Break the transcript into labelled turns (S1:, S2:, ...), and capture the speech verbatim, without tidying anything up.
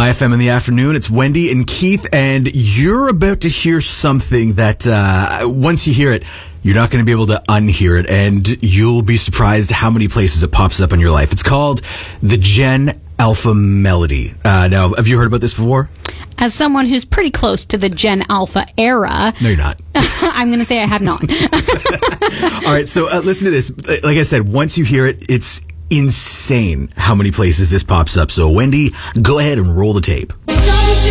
S1: My F M in the afternoon. It's Wendy and Keith, and you're about to hear something that uh, once you hear it, you're not going to be able to unhear it, and you'll be surprised how many places it pops up in your life. It's called the Gen Alpha Melody. Uh, now, have you heard about this before?
S2: As someone who's pretty close to the Gen Alpha era...
S1: No, you're not.
S2: I'm going to say I have not.
S1: All right, so uh, listen to this. Like I said, once you hear it, it's insane how many places this pops up. So, Wendy, go ahead and roll the tape.